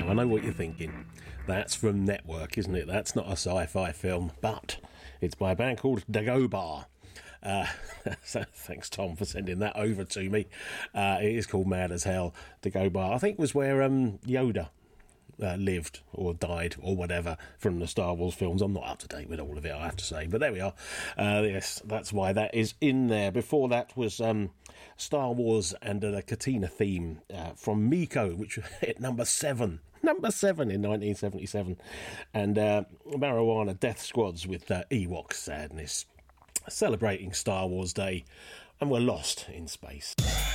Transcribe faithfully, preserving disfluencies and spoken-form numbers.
Now, I know what you're thinking. That's from Network, isn't it? That's not a sci-fi film, but it's by a band called Dagobah. Uh, so thanks, Tom, for sending that over to me. Uh, it is called Mad as Hell. Dagobah, I think, was where um, Yoda uh, lived or died or whatever from the Star Wars films. I'm not up to date with all of it, I have to say, but there we are. Uh, yes, that's why that is in there. Before that was um, Star Wars and a Katina theme uh, from Miko, which hit number seven. Number seven in nineteen seventy-seven. And uh, Marijuana Death Squads with uh, Ewok Sadness. Celebrating Star Wars Day, and we're lost in space.